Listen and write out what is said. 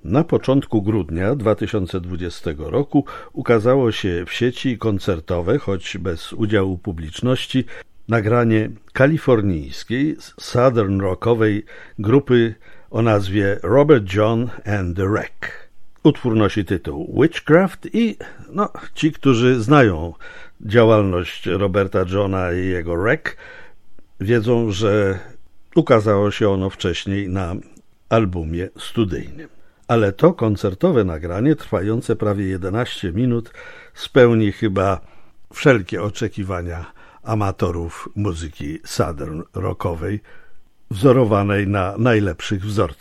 Na początku grudnia 2020 roku ukazało się w sieci koncertowe, choć bez udziału publiczności, nagranie kalifornijskiej, southern rockowej grupy o nazwie Robert John and the Wreck. Utwór nosi tytuł Witchcraft i ci, którzy znają działalność Roberta Johna i jego Wreck, wiedzą, że ukazało się ono wcześniej na albumie studyjnym. Ale to koncertowe nagranie, trwające prawie 11 minut, spełni chyba wszelkie oczekiwania amatorów muzyki southern rockowej, wzorowanej na najlepszych wzorcach.